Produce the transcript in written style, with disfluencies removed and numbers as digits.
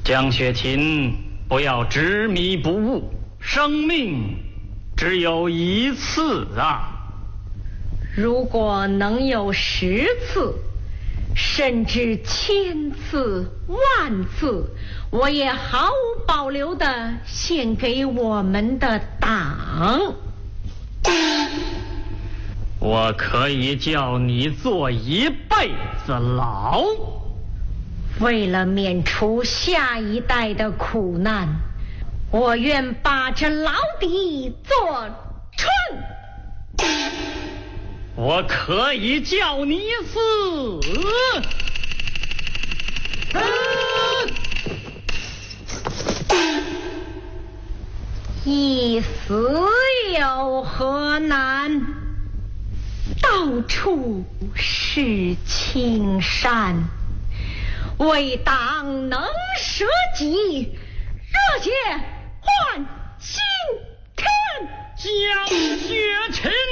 江雪琴，不要执迷不悟，生命只有一次啊！ 如果能有10次，甚至1000次、10000次，我也毫无保留地献给我们的党。 我可以叫你坐一辈子牢。 为了免除下一代的苦难，我愿把这牢底做穿。 我可以叫你死。 一死有何难？到处是青山，为党能舍己，热血换新天。 江雪琴。